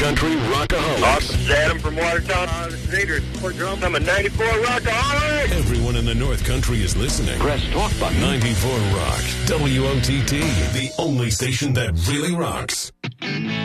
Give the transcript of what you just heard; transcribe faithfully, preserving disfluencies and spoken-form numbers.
Country Rockaholics. Awesome. This is Adam from Watertown. Uh, this is Adrian. Fort Drum. I'm a ninety-four Rockaholic. Everyone in the North Country is listening. Press talk button. ninety-four Rock. W O T T. The only station that really rocks.